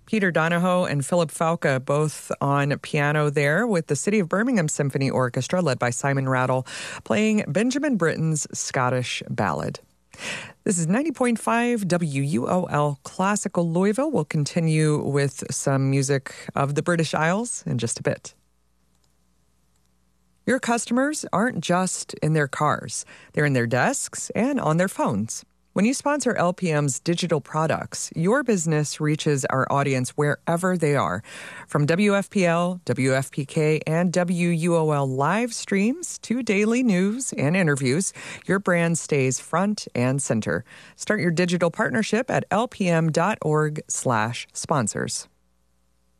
Peter Donahoe and Philip Falca, both on piano there with the City of Birmingham Symphony Orchestra, led by Simon Rattle, playing Benjamin Britten's Scottish Ballad. This is 90.5 WUOL Classical Louisville. We'll continue with some music of the British Isles in just a bit. Your customers aren't just in their cars. They're in their desks and on their phones. When you sponsor LPM's digital products, your business reaches our audience wherever they are. From WFPL, WFPK, and WUOL live streams to daily news and interviews, your brand stays front and center. Start your digital partnership at lpm.org/sponsors.